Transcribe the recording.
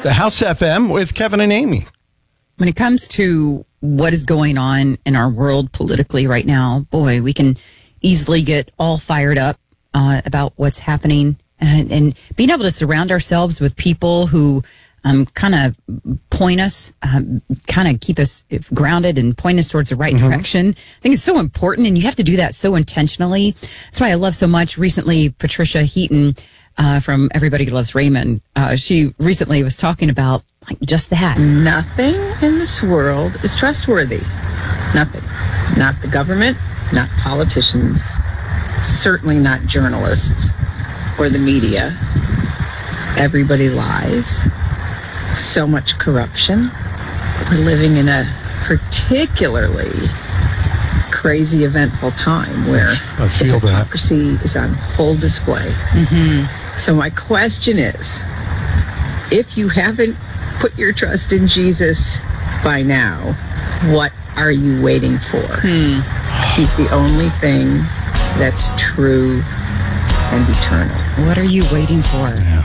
The House FM with Kevin and Amy. When it comes to what is going on in our world politically right now, boy, we can easily get all fired up about what's happening, and being able to surround ourselves with people who kind of point us, kind of keep us grounded and point us towards the right direction. I think it's so important, and you have to do that so intentionally. That's why I love so much. Recently, Patricia Heaton from Everybody Loves Raymond, she recently was talking about like just that. Nothing in this world is trustworthy. Nothing. Not the government, not politicians, certainly not journalists or the media. Everybody lies. So much corruption. We're living in a particularly crazy, eventful time where I feel the hypocrisy is on full display. So my question is, if you haven't put your trust in Jesus by now, what are you waiting for? He's the only thing that's true and eternal. What are you waiting for? Yeah.